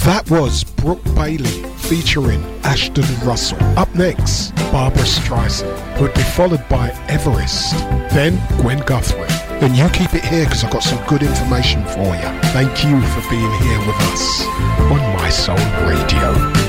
That was Brooke Bailey featuring Ashton Russell. Up next, Barbara Streisand, who'd be followed by Everest, then Gwen Guthrie. And you keep it here because I've got some good information for you. Thank you for being here with us on My Soul Radio.